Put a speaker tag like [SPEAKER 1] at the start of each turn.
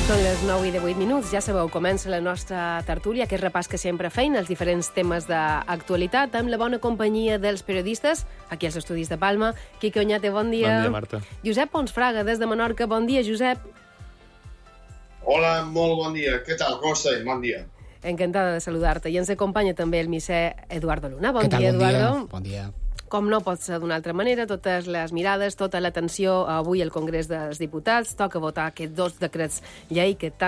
[SPEAKER 1] Són les 9 i 18 minuts. Ja sabeu, comença la nostra tertúlia, aquest repàs que sempre feien, els diferents temes d'actualitat, amb la bona companyia dels periodistes, aquí als estudis de Palma. Quique Oñate, bon dia.
[SPEAKER 2] Bon dia, Marta.
[SPEAKER 1] Josep Pons Fraga, des de Menorca. Bon dia, Josep.
[SPEAKER 3] Hola, molt bon dia. Què tal? Com esteu? Bon dia.
[SPEAKER 1] Encantada de saludar-te. I ens acompanya també el misser Eduardo Luna. Bon
[SPEAKER 4] Què tal?
[SPEAKER 1] dia,
[SPEAKER 4] Bon dia.
[SPEAKER 1] Eduardo.
[SPEAKER 4] Bon dia.
[SPEAKER 1] Com no pot ser d'una altra manera, totes les mirades, tota l'atenció avui al Congrés dels Diputats. Toca votar aquests 2 decrets llei que